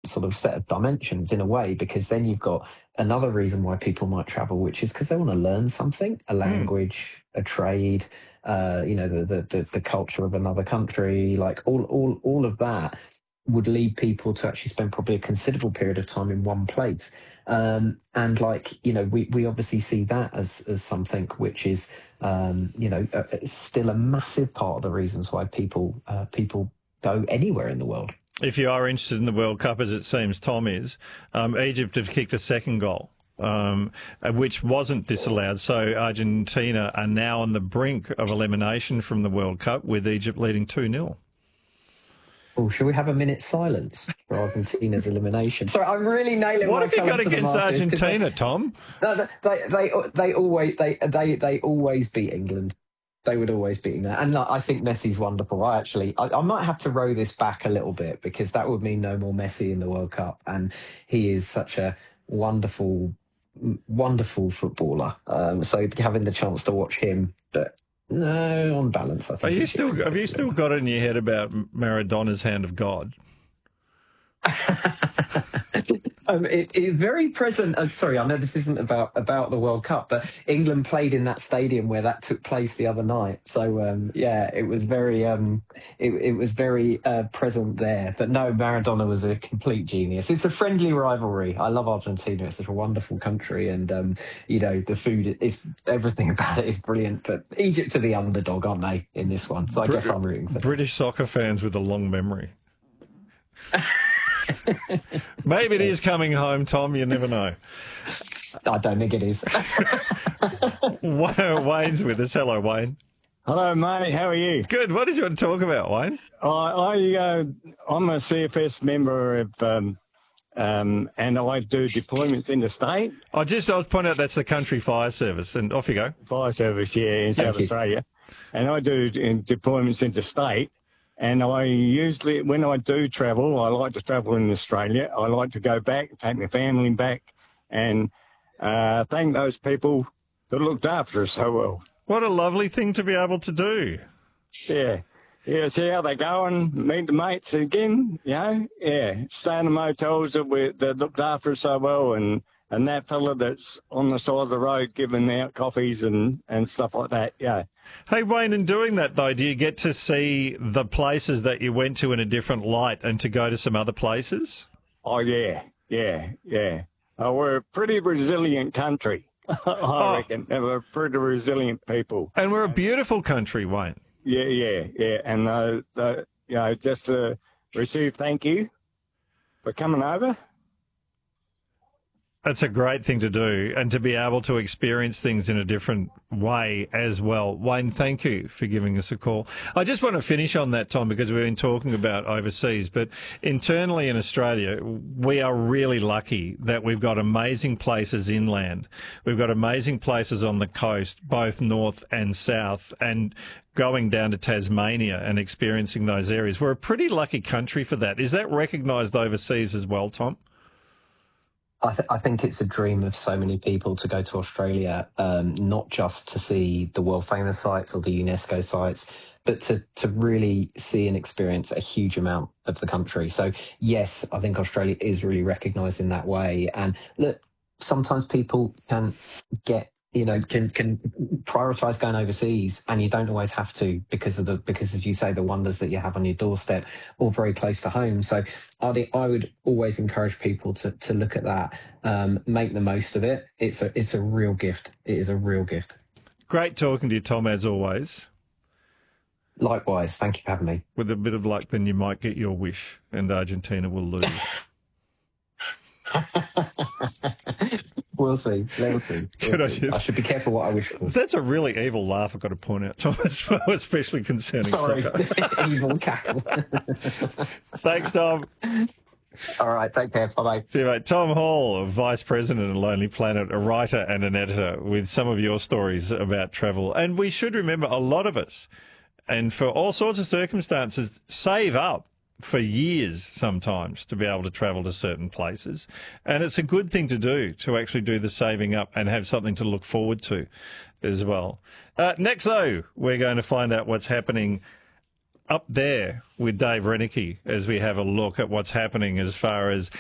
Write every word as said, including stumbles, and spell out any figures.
sort of set of dimensions in a way, because then you've got another reason why people might travel, which is because they want to learn something, a language, mm. a trade, uh, you know, the, the the the culture of another country, like all all all of that would lead people to actually spend probably a considerable period of time in one place. Um, and like, you know, we, we obviously see that as, as something which is, um, you know, uh, still a massive part of the reasons why people uh, people go anywhere in the world. If you are interested in the World Cup, as it seems Tom is, um, Egypt have kicked a second goal, um, which wasn't disallowed. So Argentina are now on the brink of elimination from the World Cup, with Egypt leading two nil. Oh, should we have a minute's silence for Argentina's elimination? Sorry, I'm really nailing. What my have you got against Argentina, they, Tom? They, they they they always they they they always beat England. They would always beat England, and I think Messi's wonderful. I actually I, I might have to row this back a little bit, because that would mean no more Messi in the World Cup, and he is such a wonderful, wonderful footballer. Um, so having the chance to watch him, but. No, on balance, I think. Are you still, have you still got it in your head about Maradona's hand of God? um, it is very present. Uh, sorry, I know this isn't about, about the World Cup, but England played in that stadium where that took place the other night. So um, yeah, it was very um, it, it was very uh, present there. But no, Maradona was a complete genius. It's a friendly rivalry. I love Argentina. It's such a wonderful country, and um, you know, the food is everything about it is brilliant. But Egypt are the underdog, aren't they, in this one? So I Brit- guess I'm rooting for them. British soccer fans with a long memory. Maybe it yes. is coming home, Tom. You never know. I don't think it is. Wayne's with us. Hello, Wayne. Hello, mate. How are you? Good. What did you want to talk about, Wayne? I, I uh, I'm a C F S member of, um, um, and I do deployments interstate. I just I'll point out that's the Country Fire Service, and off you go. Fire Service, yeah, in Thank South you. Australia, and I do in deployments interstate. And I usually, when I do travel, I like to travel in Australia. I like to go back, take my family back, and uh, thank those people that looked after us so well. What a lovely thing to be able to do. Yeah. Yeah, see how they go and meet the mates again, you know? Yeah, stay in the motels that, we, that looked after us so well, and, and that fella that's on the side of the road giving out coffees and, and stuff like that, yeah. Hey, Wayne, in doing that, though, do you get to see the places that you went to in a different light and to go to some other places? Oh, yeah, yeah, yeah. Oh, we're a pretty resilient country, I oh. reckon. We're pretty resilient people. And we're a beautiful country, Wayne. Yeah, yeah, yeah. And, uh, the, you know, just to receive thank you for coming over. That's a great thing to do, and to be able to experience things in a different way as well. Wayne, thank you for giving us a call. I just want to finish on that, Tom, because we've been talking about overseas, but internally in Australia, we are really lucky that we've got amazing places inland. We've got amazing places on the coast, both north and south, and going down to Tasmania and experiencing those areas. We're a pretty lucky country for that. Is that recognised overseas as well, Tom? I, th- I think it's a dream of so many people to go to Australia, um, not just to see the world famous sites or the UNESCO sites, but to, to really see and experience a huge amount of the country. So, yes, I think Australia is really recognised in that way. And look, sometimes people can get, you know, can can prioritise going overseas, and you don't always have to because of the because, as you say, the wonders that you have on your doorstep or very close to home. So I I would always encourage people to to look at that, um, make the most of it. It's a it's a real gift. It is a real gift. Great talking to you, Tom, as always. Likewise, thank you for having me. With a bit of luck, then you might get your wish, and Argentina will lose. We'll see. We'll see. We'll Good see. I should be careful what I wish for. That's a really evil laugh, I've got to point out, Thomas, especially concerning Sorry. soccer. Evil cackle. Thanks, Tom. All right, take care. Bye-bye. See you, mate. Tom Hall, Vice President of Lonely Planet, a writer and an editor, with some of your stories about travel. And we should remember, a lot of us, and for all sorts of circumstances, save up for years sometimes to be able to travel to certain places. And it's a good thing to do, to actually do the saving up and have something to look forward to as well. Uh, next, though, we're going to find out what's happening up there with Dave Renicky as we have a look at what's happening as far as